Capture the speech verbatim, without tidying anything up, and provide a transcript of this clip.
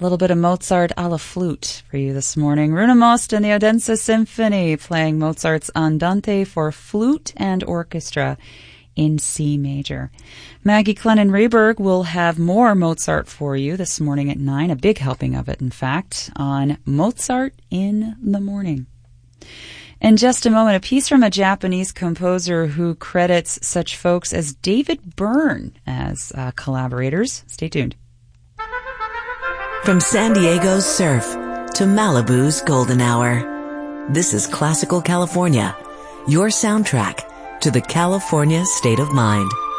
A little bit of Mozart a la flute for you this morning. Runa Most and the Odense Symphony playing Mozart's Andante for flute and orchestra in C major. Maggie Clennon-Rehberg will have more Mozart for you this morning at nine, a big helping of it, in fact, on Mozart in the Morning. In just a moment, a piece from a Japanese composer who credits such folks as David Byrne as uh, collaborators. Stay tuned. From San Diego's surf to Malibu's golden hour, this is Classical California, your soundtrack to the California state of mind.